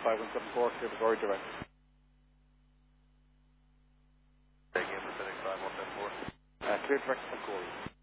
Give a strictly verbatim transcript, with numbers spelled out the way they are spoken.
five one seven four, clear Victoria direct. Again, Pacific five one seven four. Uh, clear direct from Corey.